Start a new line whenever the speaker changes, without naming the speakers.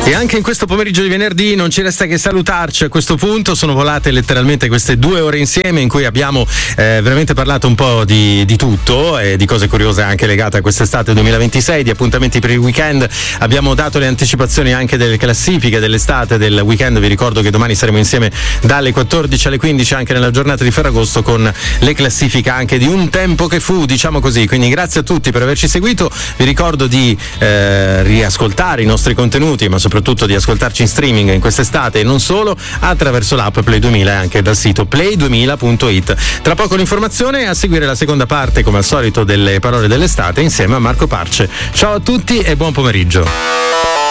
E anche in questo pomeriggio di venerdì non ci resta che salutarci. A questo punto sono volate letteralmente queste 2 ore insieme in cui abbiamo veramente parlato un po' di tutto e di cose curiose anche legate a quest'estate 2026, di appuntamenti per il weekend. Abbiamo dato le anticipazioni anche delle classifiche dell'estate, del weekend. Vi ricordo che domani saremo insieme dalle 14 alle 15 anche nella giornata di Ferragosto con le classifiche anche di un tempo che fu, diciamo così. Quindi grazie a tutti per averci seguito. Vi ricordo di riascoltare i nostri contenuti, ma soprattutto di ascoltarci in streaming in quest'estate e non solo, attraverso l'app Play 2000 e anche dal sito play2000.it. Tra poco l'informazione e a seguire la seconda parte, come al solito, delle parole dell'estate insieme a Marco Parce. Ciao a tutti e buon pomeriggio.